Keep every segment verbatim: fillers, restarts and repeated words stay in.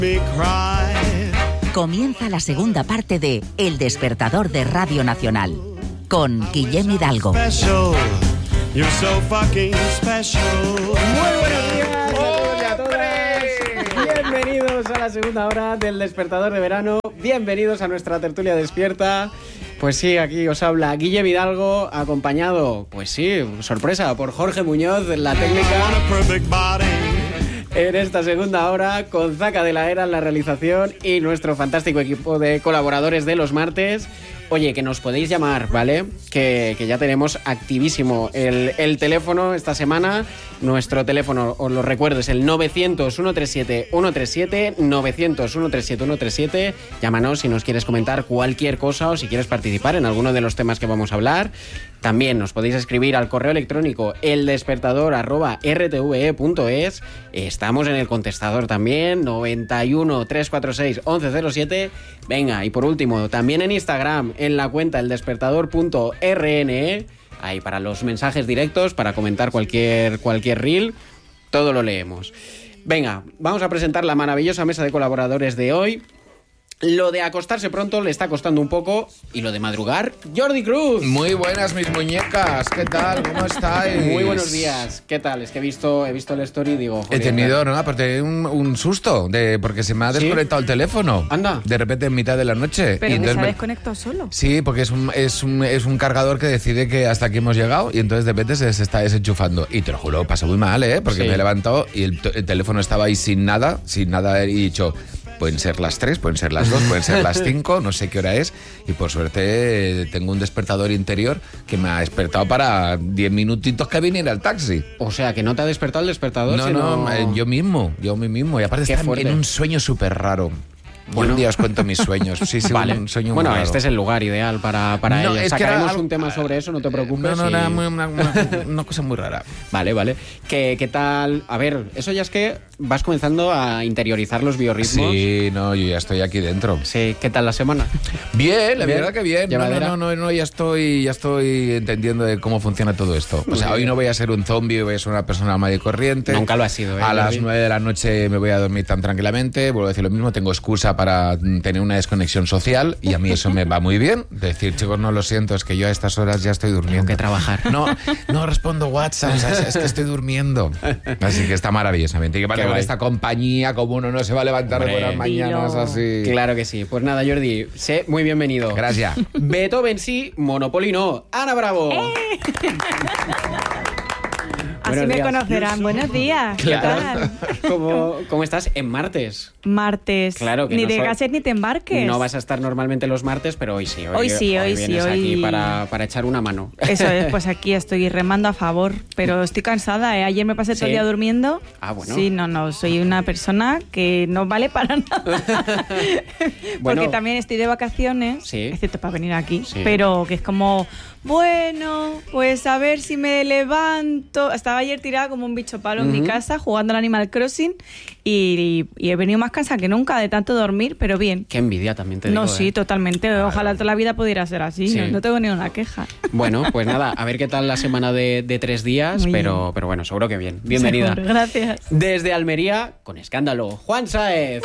Comienza la segunda parte de El Despertador de Radio Nacional con Guillem Hidalgo. Muy buenos días a todos y a todas. Bienvenidos a la segunda hora del Despertador de Verano. Bienvenidos a nuestra tertulia despierta. Pues sí, aquí os habla Guillem Hidalgo, acompañado, pues sí, sorpresa, por Jorge Muñoz en la técnica. En esta segunda hora, con Zaca de la Era en la realización y nuestro fantástico equipo de colaboradores de los martes. Oye, que nos podéis llamar, ¿vale? Que, que ya tenemos activísimo el, el teléfono esta semana. Nuestro teléfono, os lo recuerdo, es el novecientos, ciento treinta y siete, ciento treinta y siete, novecientos, ciento treinta y siete, ciento treinta y siete. Llámanos si nos quieres comentar cualquier cosa o si quieres participar en alguno de los temas que vamos a hablar. También nos podéis escribir al correo electrónico eldespertador arroba r t v e punto es. Estamos en el contestador también, noventa y uno, trescientos cuarenta y seis, once cero siete. Venga, y por último, también en Instagram, en la cuenta eldespertador punto r n e, ahí para los mensajes directos, para comentar cualquier, cualquier reel, todo lo leemos. Venga, vamos a presentar la maravillosa mesa de colaboradores de hoy. Lo de acostarse pronto le está costando un poco, y lo de madrugar, Jordi Cruz. Muy buenas, mis muñecas, ¿qué tal? ¿Cómo estáis? Muy buenos días, ¿qué tal? Es que he visto, he visto el story y digo... Joder, he tenido, ¿no? Aparte un, un susto, de porque se me ha desconectado ¿Sí? el teléfono. Anda. De repente en mitad de la noche. Pero y que se ha me... desconectado solo. Sí, porque es un, es, un, es un cargador que decide que hasta aquí hemos llegado y entonces de repente se, se está desenchufando. Y te lo juro, pasa muy mal, ¿eh? Porque sí. me he levantado y el, el teléfono estaba ahí sin nada, sin nada, y he dicho... Pueden ser las tres, pueden ser las dos, pueden ser las cinco, no sé qué hora es. Y por suerte tengo un despertador interior que me ha despertado para diez minutitos que viniera el taxi. O sea, que no te ha despertado el despertador, No, sino... no, yo mismo, yo mismo. Y aparte Qué está fuerte. en un sueño súper raro. Bueno. Un día os cuento mis sueños. Sí, sí, vale. un sueño bueno, muy raro. este es el lugar ideal para, para no, ello. es Sacaremos que era, un tema sobre eso, no te preocupes. No, no, y... era muy, una, una, una cosa muy rara. Vale, vale. ¿Qué, ¿Qué tal? A ver, eso ya es que vas comenzando a interiorizar los biorritmos. Sí, no, yo ya estoy aquí dentro. Sí, ¿qué tal la semana? Bien, la ¿Bien? verdad que bien. No, no, no, no, no, ya estoy, ya estoy entendiendo de cómo funciona todo esto. O sea, Muy hoy bien. no voy a ser un zombie, voy a ser una persona normal y corriente. Nunca lo has sido, ¿eh? A las David? nueve de la noche me voy a dormir tan tranquilamente. Vuelvo a decir lo mismo, tengo excusa para tener una desconexión social y a mí eso me va muy bien. Decir, chicos, no lo siento, es que yo a estas horas ya estoy durmiendo. Tengo que trabajar. No, no respondo WhatsApp, o sea, es que estoy durmiendo. Así que está maravillosamente. Y que para con esta compañía, como uno no se va a levantar Hombre, de buenas mañanas dilo. así. Claro que sí. Pues nada, Jordi, sé muy bienvenido. Gracias. Beethoven sí, Monopoly no. Ana Bravo. ¡Eh! Así Buenos me días. conocerán. Buenos días. ¿Qué Claro. tal? ¿Cómo, ¿Cómo estás? En martes. Martes. Claro que Ni no te soy- cases ni te embarques. No vas a estar normalmente los martes, pero hoy sí. Hoy, Hoy sí, hoy sí, vienes aquí hoy- para, para echar una mano. Eso es, pues aquí estoy remando a favor, pero estoy cansada, ¿eh? Ayer me pasé todo ¿Sí? el día durmiendo. Ah, bueno. Sí, no, no, soy una persona que no vale para nada. Bueno. Porque también estoy de vacaciones, Sí. excepto para venir aquí, Sí. pero que es como, bueno, pues a ver si me levanto. Estaba ayer tirada como un bicho palo en mi Ujú. casa jugando al Animal Crossing y, y he venido más cansada que nunca de tanto dormir, pero bien. Qué envidia también te digo. No, sí, ¿eh? totalmente. Ojalá toda la vida pudiera ser así. Sí. No, no tengo ni una queja. Bueno, pues nada, a ver qué tal la semana de, de tres días, Muy pero, bien. pero bueno, seguro que bien. Bienvenida. Seguro, gracias. Desde Almería, con escándalo, Juan Sáez.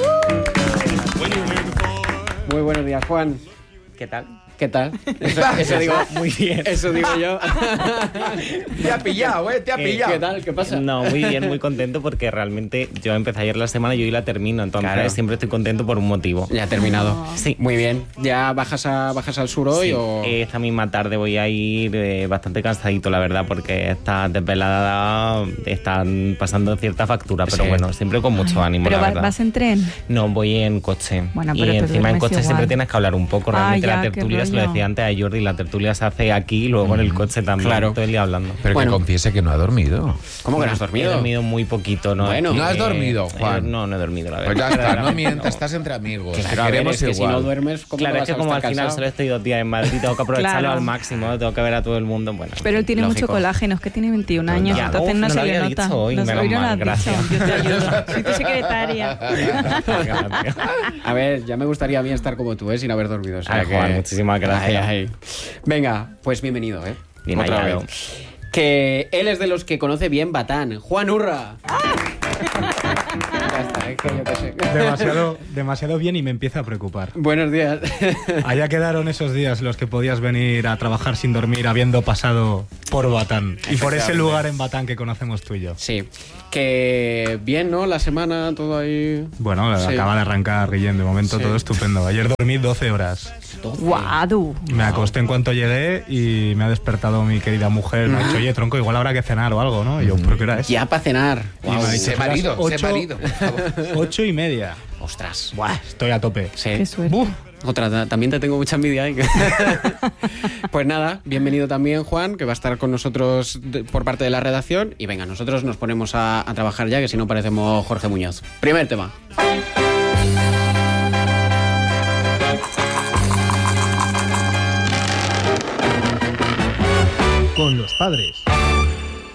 Muy buenos días, Juan. ¿Qué tal? ¿Qué tal? Eso, eso digo, Muy bien. eso digo yo. Te ha pillado, ¿eh? Te ha Eh, pillado. ¿Qué tal? ¿Qué pasa? No, muy bien, muy contento porque realmente yo empecé ayer la semana y hoy la termino, entonces Claro. siempre estoy contento por un motivo. Ya ha terminado. Sí. Muy bien. ¿Ya bajas, a, bajas al sur hoy Sí, o...? eh, esta misma tarde voy a ir eh, bastante cansadito, la verdad, porque esta desvelada están pasando cierta factura, pero Sí. bueno, siempre con mucho ánimo, ¿Pero la va- verdad. vas en tren? No, voy en coche. Bueno, y pero te encima en duermes coche igual. siempre tienes que hablar un poco. Ah, Realmente ya, la qué tertulia, se lo rollo. decía antes a Jordi, la tertulia se hace aquí y luego en el coche también. Claro. Todo el día hablando. Pero Bueno. que confiese que no ha dormido. ¿Cómo que no has He dormido? dormido muy poquito, ¿no? Bueno. Es ¿No has que- dormido, eh, Juan? no, no he dormido, la verdad. Pues ya está, no Verdaderamente mientas, no. estás entre amigos. Claro, te a ver, queremos es que igual. si no duermes, ¿cómo Claro, te es vas que a como al estar final cansado? solo estoy dos días en Madrid, tengo que aprovecharlo Claro. al máximo, tengo que ver a todo el mundo. Bueno, Pero él tiene lógico. mucho colágeno, es que tiene veintiún años, Ya, entonces uf, no no se lo le había nota. dicho hoy, no, menos hoy no lo mal, has gracias. dicho. Yo te ayudo. Soy tu secretaria. Gracias. A ver, ya me gustaría a mí estar como tú, ¿eh? Sin haber dormido. O sea Ay, que- Juan, muchísimas gracias. Ay, ay. Venga, pues bienvenido, ¿eh? Bien Otra hallado. vez. Que él es de los que conoce bien Batán. Juan Urra. Ya está, ¿eh? yo qué sé. Demasiado, demasiado bien y me empieza a preocupar. Buenos días. Allá quedaron esos días los que podías venir a trabajar sin dormir habiendo pasado por Batán. Y por ese lugar en Batán que conocemos tú y yo. Sí, que bien, ¿no? La semana, todo ahí... Bueno, Sí. acaba de arrancar, Guillén, de momento Sí. todo estupendo. Ayer dormí doce horas. Guadu. Me acosté en cuanto llegué y me ha despertado mi querida mujer. Me ha dicho, oye, tronco, igual habrá que cenar o algo, ¿no? Y yo, ¿pero qué hora es? Ya para cenar. Y me ha dicho, Sé "Son las marido, sé ocho- marido, por favor". Ocho y media. Ostras. Buah, estoy a tope. Sí. Qué suerte. Buf. Otra, ta- también te tengo mucha envidia ahí. Pues nada, bienvenido también Juan, que va a estar con nosotros de- por parte de la redacción. Y venga, nosotros nos ponemos a, a trabajar ya, que si no parecemos Jorge Muñoz. Primer tema. Con los padres.